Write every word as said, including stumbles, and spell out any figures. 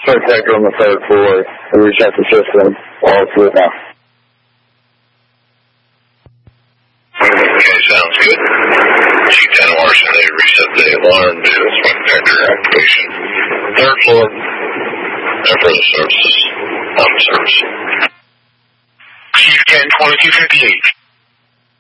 Detector on the third floor. We reset the system. All clear now. Okay, sounds good. G ten Washington, they reset the alarm to smoke detector activation. Third floor. No further services. On the service. Chief ten twenty-two fifty-eight.